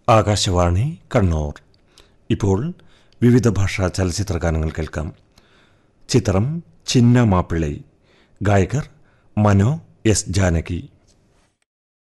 ആകാശവാണി കണ്ണൂർ. ഇപ്പോൾ വിവിധ ഭാഷാ ചലച്ചിത്ര ഗാനങ്ങൾ കേൾക്കാം. ചിത്രം ചിന്ന മാപ്പിളൈ. ഗായകർ മനോ എസ് ജാനകി.